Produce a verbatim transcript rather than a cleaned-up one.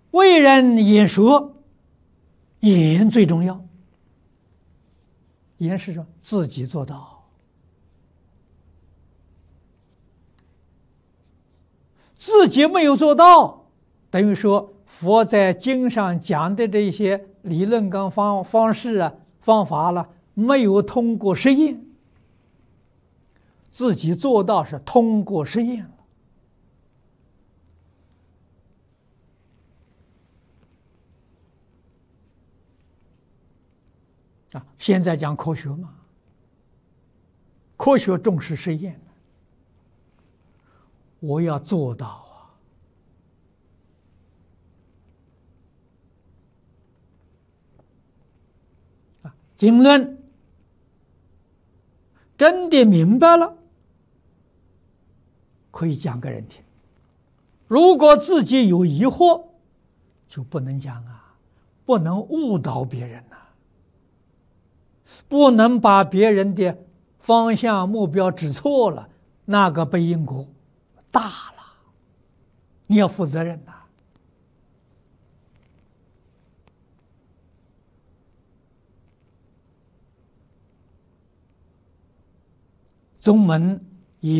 为人言说，言最重要。言是说自己做到，自己没有做到，等于说佛在经上讲的这些理论跟方方式啊、方法了，没有通过实验。自己做到是通过实验了。啊，现在讲科学嘛，科学重视实验，我要做到啊！啊，经论真的明白了，可以讲给人听；如果自己有疑惑，就不能讲啊，不能误导别人呐、啊，不能把别人的方向目标指错了，那个背因果大了，你要负责任呐、啊。宗门